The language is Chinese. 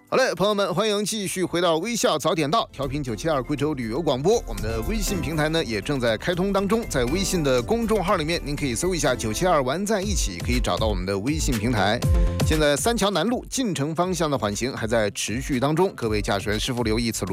好嘞，朋友们，欢迎继续回到微笑早点到，调频972贵州旅游广播。我们的微信平台呢也正在开通当中，在微信的公众号里面，您可以搜一下972玩在一起，可以找到我们的微信平台。现在三桥南路进城方向的缓行还在持续当中，各位驾驶员师傅留意此路